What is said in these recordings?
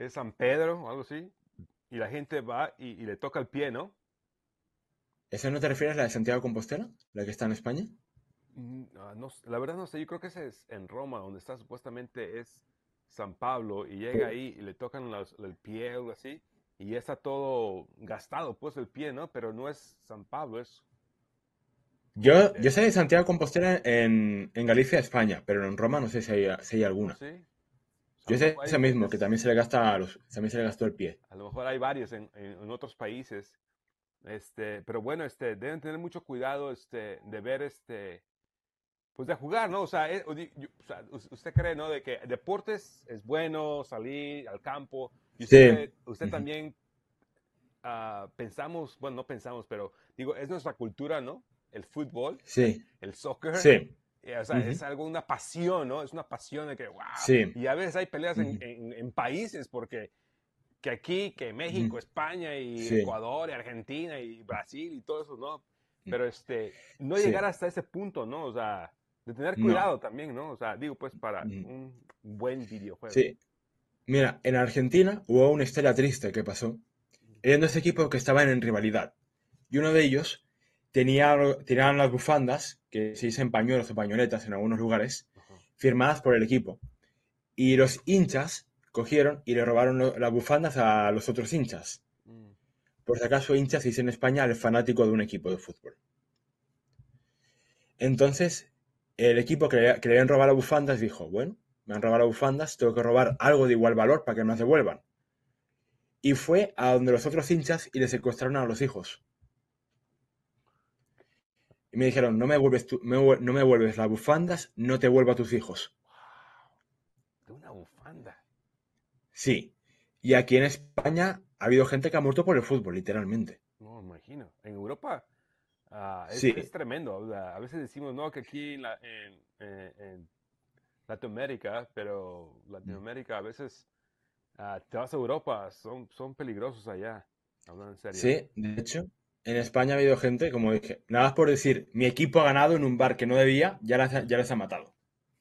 es San Pedro o algo así, y la gente va y le toca el pie, ¿no? ¿Esa no te refieres a la de Santiago de Compostela? ¿La que está en España? La verdad no sé, yo creo que ese es en Roma, donde está supuestamente es San Pablo, y llega Pu- ahí y le tocan el pie o algo así, y ya está todo gastado, pues el pie, ¿no? Pero no es San Pablo, es... Yo sé de Santiago de Compostela en Galicia, España, pero en Roma no sé si hay oh, alguna. sí, a Yo lo sé mejor hay ese mismo, que diferentes, también se le gasta también se le gastó el pie. a lo mejor hay varios en otros países, pero bueno, deben tener mucho cuidado, de ver, pues de jugar, ¿no? O sea, o sea, usted cree, ¿no? De que deportes es bueno, salir al campo, y Sí. usted Ujú. también pensamos, bueno, no pensamos, pero digo, es nuestra cultura, ¿no? El fútbol, Sí. el soccer, Sí. o sea, es Ujú. algo, una pasión, ¿no? Es una pasión de que, wow. Sí. Y a veces hay peleas Ujú. en países, porque que aquí, que Ujú. México, España y Sí. Ecuador y Argentina y Brasil y todo eso, ¿no? Pero no llegar Sí. hasta ese punto, ¿no? O sea, de tener No. cuidado también, ¿no? O sea, digo, pues para Ujú. un buen videojuego. Sí. Mira, en Argentina hubo una historia triste que pasó. Eran dos equipos que estaban en rivalidad. Y uno de ellos tenían las bufandas, que se dicen pañuelos o pañoletas en algunos lugares, Ajá. firmadas por el equipo. Y los hinchas cogieron y le robaron las bufandas a los otros hinchas. Mm. Por si acaso hincha se dice en España el fanático de un equipo de fútbol. Entonces, el equipo que le habían robado las bufandas dijo, bueno, me han robado las bufandas, tengo que robar algo de igual valor para que me las devuelvan. Y fue a donde los otros hinchas y le secuestraron a los hijos. Y me dijeron, no me vuelves las bufandas, no te vuelvo a tus hijos. Wow, de una bufanda. Sí. Y aquí en España ha habido gente que ha muerto por el fútbol, literalmente. No, me imagino. En Europa es Sí. tremendo. O sea, a veces decimos, no, que aquí en Latinoamérica, pero Latinoamérica a veces te vas a Europa, son peligrosos allá, hablando en serio. Sí, de hecho, en España ha habido gente, como dije, nada más por decir, mi equipo ha ganado en un bar que no debía, ya les ha matado.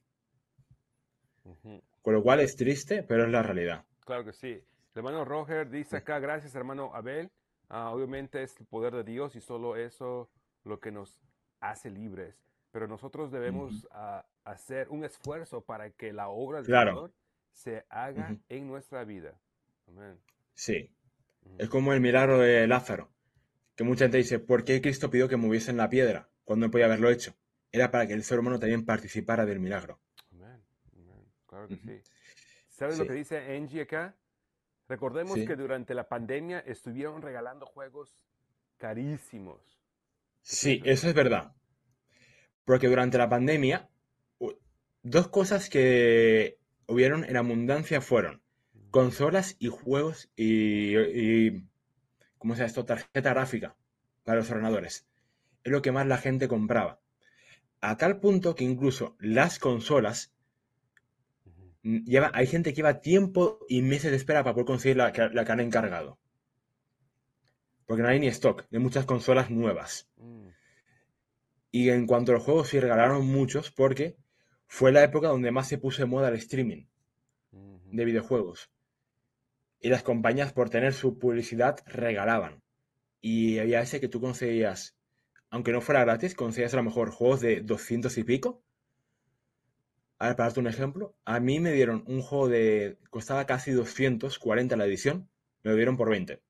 Ujú. Con lo cual es triste, pero es la realidad. Claro que sí. El hermano Roger dice acá, gracias hermano Abel. Obviamente es el poder de Dios y solo eso lo que nos hace libres. Pero nosotros Ujú. debemos hacer un esfuerzo para que la obra del Claro. Señor se haga Ujú. en nuestra vida. Amén. Sí. Ujú. Es como el milagro de Lázaro, que mucha gente dice, ¿por qué Cristo pidió que moviesen la piedra cuando no podía haberlo hecho? Era para que el ser humano también participara del milagro. Amén. Amén. Claro que Ujú. sí. ¿Sabes lo que Sí, dice Angie acá? Recordemos que sí. durante la pandemia estuvieron regalando juegos carísimos. ¿Qué Sí, piensas de eso es eso? verdad. Porque durante la pandemia, u- dos cosas que hubieron en abundancia fueron consolas y juegos ¿cómo se llama esto? Tarjeta gráfica para los ordenadores. Es lo que más la gente compraba. A tal punto que incluso las consolas, Ujú. hay gente que lleva tiempo y meses de espera para poder conseguir la que han encargado. Porque no hay ni stock de muchas consolas nuevas. Mm, Y en cuanto a los juegos, sí regalaron muchos porque fue la época donde más se puso de moda el streaming ujú. de videojuegos. Y las compañías, por tener su publicidad, regalaban. Y había ese que tú conseguías, aunque no fuera gratis, conseguías a lo mejor juegos de 200 y pico. A ver, para darte un ejemplo, a mí me dieron un juego de... costaba casi 240 la edición, me lo dieron por 20.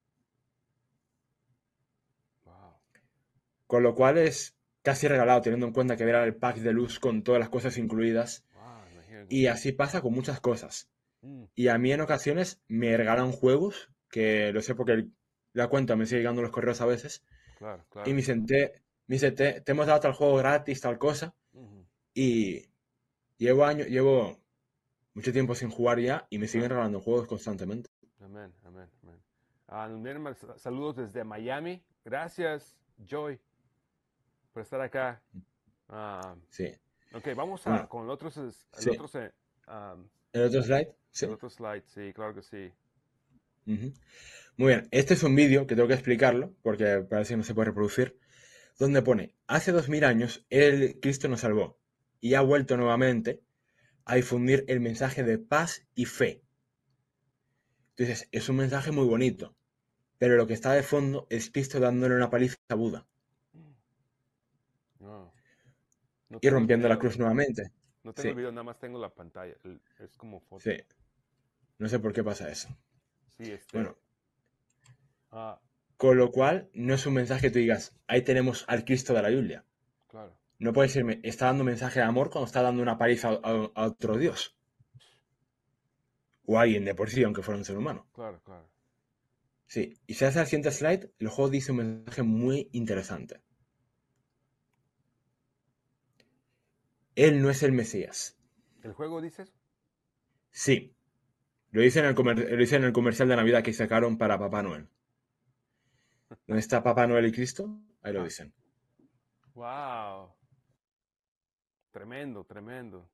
Wow. Con lo cual es casi regalado, teniendo en cuenta que era el pack de luz con todas las cosas incluidas. Wow, imagínate. Y así pasa con muchas cosas. Mm, Y a mí en ocasiones me regalan juegos, que lo sé porque la cuenta me sigue llegando los correos a veces, claro, y claro. me dice, te hemos dado tal juego gratis, tal cosa, Ujú. y llevo mucho tiempo sin jugar ya y me siguen Claro. regalando juegos constantemente. Amén, amén, amén. Nos envían saludos desde Miami. Gracias, Joy, por estar acá. Ah, Sí. ok, vamos Bueno, con el otro, sí. ah, ¿El otro slide? el Sí. otro slide. Sí, claro que sí. Ujú. Muy bien, este es un vídeo que tengo que explicarlo, porque parece que no se puede reproducir, donde pone, hace 2000 años el Cristo nos salvó y ha vuelto nuevamente a difundir el mensaje de paz y fe. Entonces, es un mensaje muy bonito, pero lo que está de fondo es Cristo dándole una paliza a Buda No, no y tengo el rompiendo la video. cruz nuevamente. No tengo el Sí, video, nada más tengo la pantalla. Es como sí, foto. no sé por qué pasa eso. Sí, Bueno, ah, con lo cual, no es un mensaje que tú digas, ahí tenemos al Cristo de la Biblia. claro, No puede ser, está dando un mensaje de amor cuando está dando una paliza a otro Dios. O a alguien de por sí, aunque fuera un ser humano. claro, claro. Sí, y si hace el siguiente slide, el juego dice un mensaje muy interesante. Él no es el Mesías. ¿El juego dices? Sí, lo dice en el comercial de Navidad que sacaron para Papá Noel. ¿Dónde está Papá Noel y Cristo? Ahí lo Ah, dicen. wow. Tremendo, tremendo.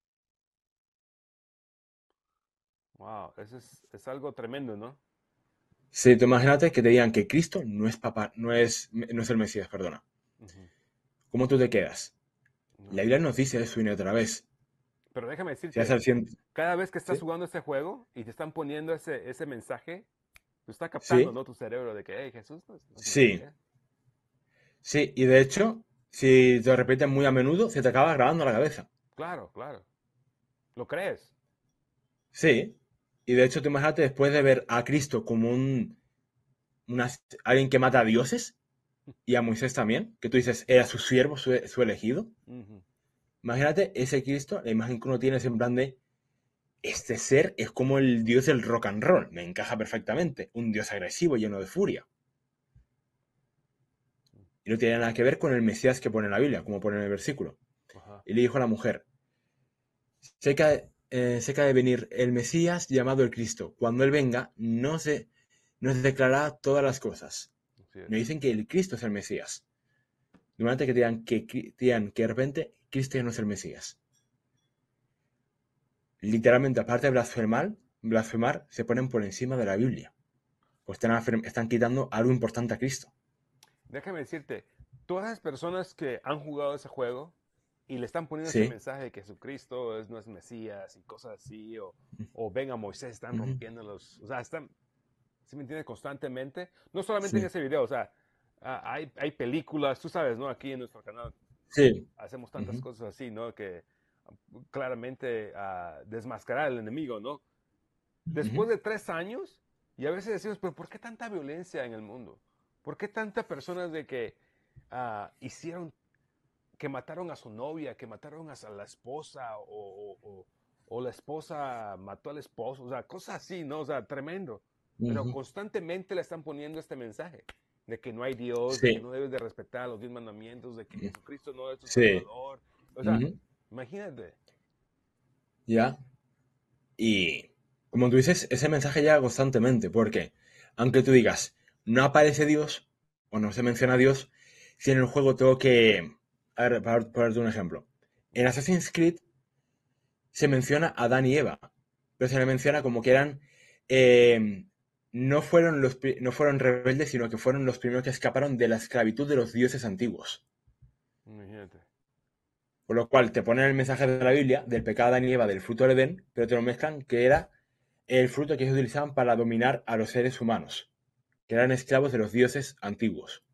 Wow, es algo tremendo, ¿no? Sí, tú imagínate que te digan que Cristo no es papá, no es el Mesías, perdona. Ujú. ¿Cómo tú te quedas? La No. Biblia nos dice eso una y otra vez. Pero déjame Si hace decirte, el siguiente. cada vez que estás ¿Sí? jugando este juego y te están poniendo ese mensaje, tú estás captando, Sí, ¿no? Tu cerebro de que, hey, Jesús no es el sí, Mesías. sí. Y de hecho, si te lo repiten muy a menudo, se te acaba grabando la cabeza. Claro, claro. ¿Lo crees? Sí. Y de hecho, tú imagínate después de ver a Cristo como una- alguien que mata a dioses y a Moisés también, que tú dices era su siervo, su elegido. Ujú. Imagínate ese Cristo, la imagen que uno tiene es en plan de este ser es como el dios del rock and roll, me encaja perfectamente, un dios agresivo lleno de furia. Y no tiene nada que ver con el Mesías que pone en la Biblia, como pone en el versículo. Ajá. Y le dijo a la mujer, seca de venir el Mesías llamado el Cristo. Cuando Él venga, nos declarará todas las cosas. Así es. Nos dicen que el Cristo es el Mesías. Durante que te digan que de repente Cristo ya no es el Mesías. Literalmente, aparte de blasfemar, se ponen por encima de la Biblia. Pues están quitando algo importante a Cristo. Déjame decirte, todas las personas que han jugado ese juego y le están poniendo ese Sí. mensaje de que Jesucristo no es Mesías y cosas así, o ven a Moisés, están Ujú. rompiendo los, o sea, están, ¿sí me entiendes? Constantemente, no solamente en Sí. ese video, o sea, hay películas, tú sabes, ¿no? Aquí en nuestro canal Sí. hacemos tantas Ujú. cosas así, ¿no? Que claramente desmascarar al enemigo, ¿no? Después Ujú. de 3 años, y a veces decimos, pero ¿por qué tanta violencia en el mundo? ¿Por qué tantas personas de que hicieron, que mataron a su novia, que mataron a la esposa, o la esposa mató al esposo? O sea, cosas así, ¿no? O sea, tremendo. Pero Ujú. constantemente le están poniendo este mensaje de que no hay Dios, de que Sí. no debes de respetar los 10 mandamientos, de que Jesucristo no es tu Sí. Salvador. O sea, Ujú. imagínate. Ya. Y como tú dices, ese mensaje llega constantemente, porque aunque tú digas, no aparece Dios o no se menciona a Dios, si en el juego tengo que... A ver, para ponerte un ejemplo. En Ujú. Assassin's Creed se menciona a Adán y Eva, pero se le menciona como que eran... eh, no fueron rebeldes, sino que fueron los primeros que escaparon de la esclavitud de los dioses antiguos. Imagínate. Por lo cual te ponen el mensaje de la Biblia del pecado de Adán y Eva del fruto del Edén, pero te lo mezclan que era el fruto que ellos utilizaban para dominar a los seres humanos, que eran esclavos de los dioses antiguos.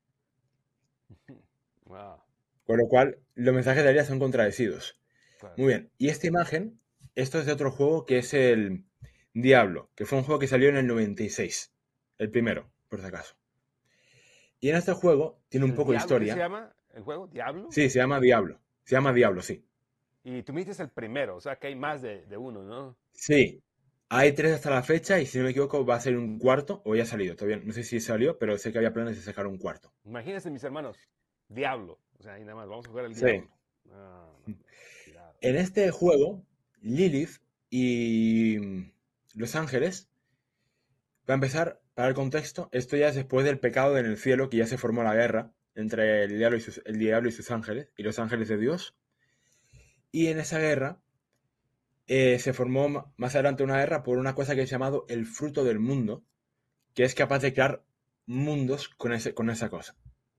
Wow, Con lo cual, los mensajes de la Biblia son contradecidos. claro. Muy bien, y esta imagen, esto es de otro juego que es el Diablo, que fue un juego que salió en el 96, el primero, por si acaso. Y en este juego tiene un ¿El poco de Diablo? ¿Así se historia. llama el juego? ¿Diablo? Sí, se llama Diablo. Se llama Diablo, sí. Y tú me dices el primero, o sea que hay más de uno, ¿no? Sí. Hay tres hasta la fecha y si no me equivoco va a ser un cuarto o ya ha salido. Todavía no sé si salió, pero sé que había planes de sacar un cuarto. Imagínense, mis hermanos, Diablo. O sea, ahí nada más, vamos a jugar el Sí. Diablo. No, no, no, cuidado. En este juego, Lilith y Los Ángeles, para empezar, para el contexto, esto ya es después del pecado en el cielo, que ya se formó la guerra entre el diablo y sus ángeles, y los ángeles de Dios. Y en esa guerra se formó más adelante una guerra por una cosa que es llamado el fruto del mundo, que es capaz de crear mundos con esa cosa.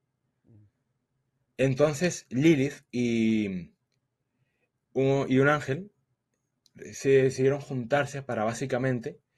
Entonces, Lilith y un ángel se decidieron juntarse para básicamente